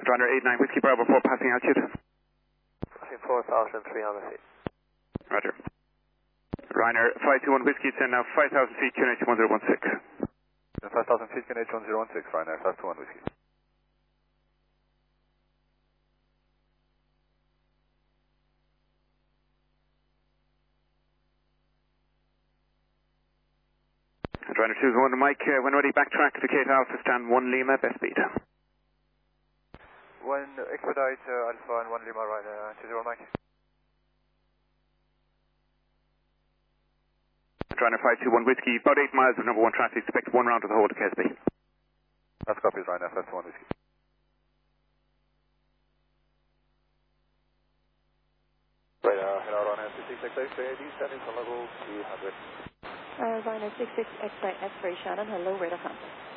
Ryanair 89 Whiskey Bravo 4 passing altitude. Passing 4,300 feet. Roger. Ryanair 521 Whiskey, send now 5,000 feet, QNH 1016. 5,000 feet, QNH 1016, Ryanair 521 Whiskey. Ryanair 201 Mike, when ready, backtrack to Kate Alpha, stand 1 Lima, best speed. 1 expedite Alpha and 1 Lima, Ryanair 20 Mike. Ryanair 521 Whiskey, about 8 miles of number 1 traffic, expect 1 round to the hold to KSB. That's copies, Ryanair 521 Whiskey. Radar, hello, Ryanair 66X-ray, descending from level 200. Ryanair 66 X-ray Shannon, hello, radar contact.